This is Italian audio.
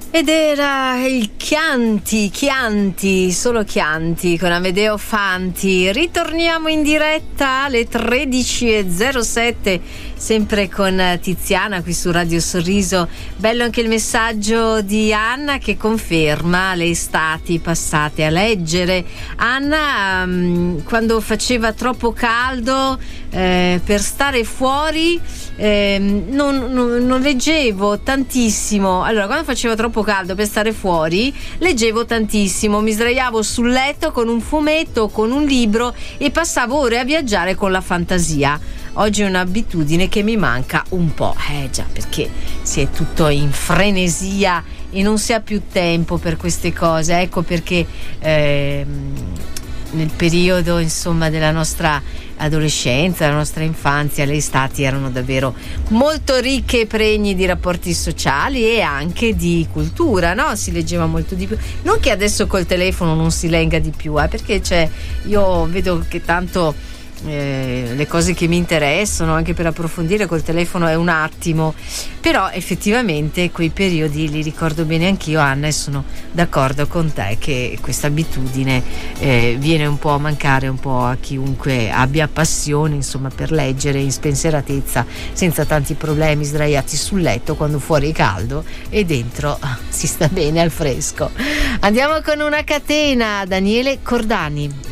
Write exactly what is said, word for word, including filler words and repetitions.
Ed era il Chianti, Chianti, solo Chianti con Amedeo Fanti. Ritorniamo in diretta alle tredici e zero sette, sempre con Tiziana qui su Radio Sorriso. Bello anche il messaggio di Anna che conferma le estati passate a leggere. Anna, um, quando faceva troppo caldo eh, per stare fuori eh, non, non, non leggevo tantissimo. Allora, quando faceva troppo caldo per stare fuori leggevo tantissimo, mi sdraiavo sul letto con un fumetto, con un libro e passavo ore a viaggiare con la fantasia. Oggi è un'abitudine che mi manca un po', eh già, perché si è tutto in frenesia e non si ha più tempo per queste cose. Ecco perché ehm, nel periodo insomma della nostra adolescenza, la nostra infanzia, le estati erano davvero molto ricche e pregni di rapporti sociali e anche di cultura, no? Si leggeva molto di più. Non che adesso col telefono non si legga di più, eh, perché c'è, io vedo che tanto Eh, le cose che mi interessano anche per approfondire col telefono è un attimo, però effettivamente quei periodi li ricordo bene anch'io, Anna, e sono d'accordo con te che questa abitudine eh, viene un po' a mancare un po' a chiunque abbia passione insomma per leggere in spensieratezza, senza tanti problemi, sdraiati sul letto quando fuori è caldo e dentro si sta bene al fresco. Andiamo con una catena, Daniele Cordani.